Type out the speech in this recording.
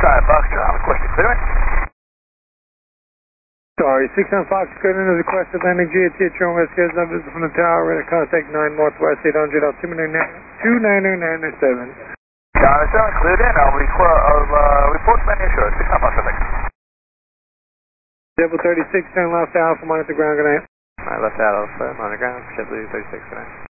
69 Foxtrot, requesting clearance. Sorry, 69 Foxtrot is requested landing GAT at your own west skies numbers from the tower, ready to contact 9 Northwest 800 out 29997. John 7, cleared in. I'll report landing assured. 69 Foxtrot, thanks. Double 36, turn left Alpha, monitor ground, good night. Alright, left Alpha, monitor ground, JetBlue 36, good night.